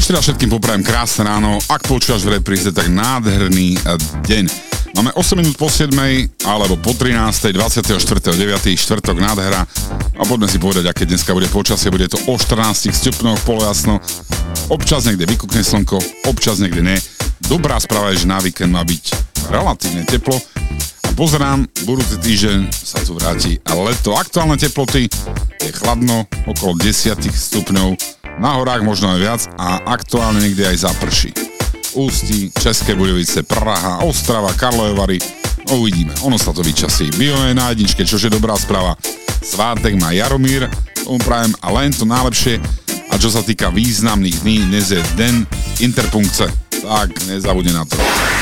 ešte raz všetkým poprajem krásne ráno. Ak počúvaš v repríze, tak nádherný deň. Máme 8 minút po 7, alebo po 13, 24.9. štvrtok, nádhera. A poďme si povedať, aké dneska bude počasie. Bude to o 14 stupňoch, polojasno. Občas niekde vykukne slnko, občas niekde nie. Dobrá správa je, že na víkend má byť relatívne teplo. A pozerám, budúci týždeň sa tu vráti leto. Aktuálne teploty je chladno, okolo 10 stupňov. Na horách možno aj viac a aktuálne niekde aj zaprší. Ústí, České Budějovice, Praha, Ostrava, Karlovy Vary. No uvidíme, ono sa to vyčasí. Bio je na jedničke, čož je dobrá správa. Svátek má Jaromír, tomu prajem a len to najlepšie. A čo sa týka významných dní, dnes je den interpunkce. Tak nezabudne na to.